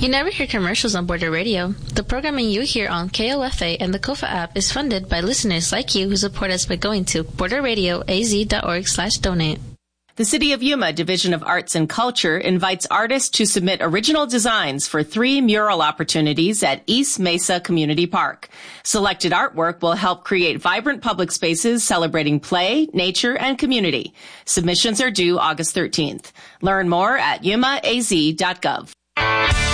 You never hear commercials on Border Radio. The programming you hear on KOFA and the KOFA app is funded by listeners like you who support us by going to borderradioaz.org/donate. The City of Yuma Division of Arts and Culture invites artists to submit original designs for 3 mural opportunities at East Mesa Community Park. Selected artwork will help create vibrant public spaces celebrating play, nature, and community. Submissions are due August 13th. Learn more at yumaaz.gov.